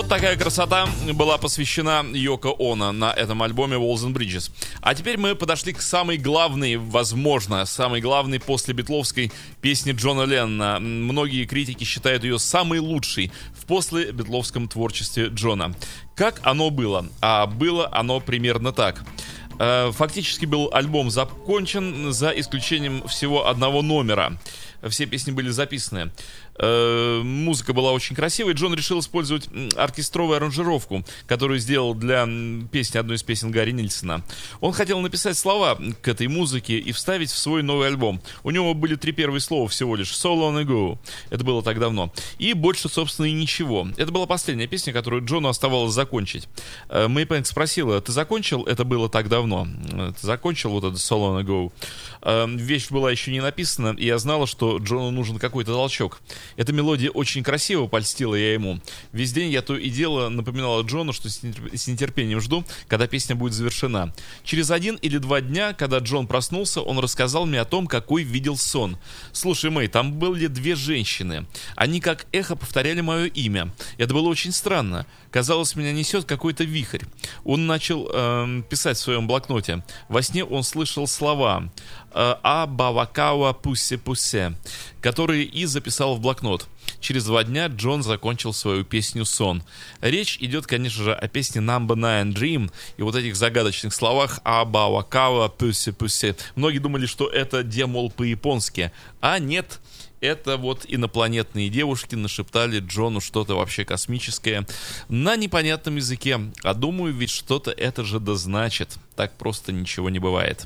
Вот такая красота была посвящена Йоко Оно на этом альбоме Walls and Bridges. А теперь мы подошли к самой главной, возможно, самой главной после битловской песни Джона Леннона. Многие критики считают ее самой лучшей в после битловском творчестве Джона. Как оно было? А было оно примерно так. Фактически был альбом закончен за исключением всего одного номера. Все песни были записаны. Музыка была очень красивой. Джон решил использовать оркестровую аранжировку, которую сделал для песни, одной из песен Гарри Нильсона. Он хотел написать слова к этой музыке и вставить в свой новый альбом. У него были 3 первые слова всего лишь. So long ago. Это было так давно. И больше, собственно, и ничего. Это была последняя песня, которую Джону оставалось закончить. Мэй Пэнк спросила: ты закончил? Это было так давно. Ты закончил вот это So long ago? Вещь была еще не написана, и я знала, что Джону нужен какой-то толчок. Эта мелодия очень красиво польстила я ему. Весь день я то и дело напоминала Джону, что с нетерпением жду, когда песня будет завершена. Через 1 или 2 дня, когда Джон проснулся, он рассказал мне о том, какой видел сон. Слушай, Мэй, там были 2 женщины. Они как эхо повторяли мое имя. Это было очень странно. Казалось, меня несет какой-то вихрь. Он начал писать в своем блокноте. Во сне он слышал слова «А бавакауа пуссе-пуссе», которые и записал в блокнот. Через 2 дня Джон закончил свою песню «Сон». Речь идет, конечно же, о песне «Number 9 Dream» и вот этих загадочных словах «А бавакауа пуссе-пуссе». Многие думали, что это демол по-японски, а нет. Это вот инопланетные девушки нашептали Джону что-то вообще космическое на непонятном языке. А думаю, ведь что-то это же да значит. Так просто ничего не бывает.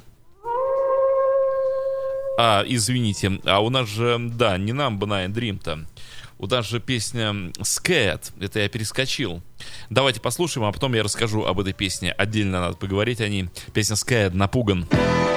Извините, а у нас же, да, не Number 9 Dream-то. У нас же песня Scared. Это я перескочил. Давайте послушаем, а потом я расскажу об этой песне. Отдельно надо поговорить о ней. Песня Scared, напуган.